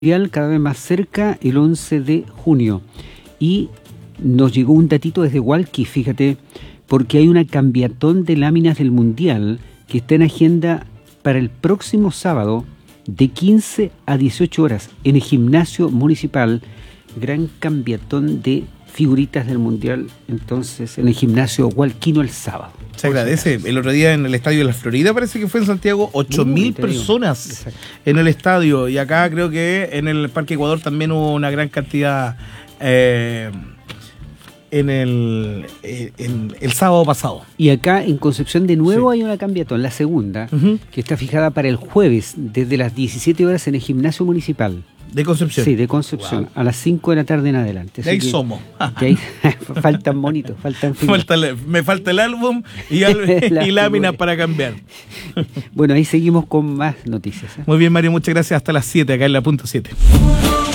cada vez más cerca el 11 de junio. Y nos llegó un datito desde Hualqui, fíjate, porque hay una cambiatón de láminas del Mundial que está en agenda para el próximo sábado de 15 a 18 horas en el gimnasio municipal. Gran cambiatón de figuritas del Mundial, entonces, en el gimnasio hualquino el sábado. Se agradece. El otro día en el Estadio de la Florida, parece que fue en Santiago, 8.000 personas. Exacto. En el estadio. Y acá creo que en el Parque Ecuador también hubo una gran cantidad en el sábado pasado. Y acá en Concepción de nuevo hay una cambiatón, la segunda, que está fijada para el jueves desde las 17 horas en el gimnasio municipal. ¿De Concepción? Sí, de Concepción, wow. A las 5 de la tarde en adelante. De ahí somos. De ahí faltan monitos, faltan figuras. Me falta el álbum y láminas para cambiar. Bueno, ahí seguimos con más noticias. Muy bien, Mario, muchas gracias. Hasta las 7, acá en la punto 7.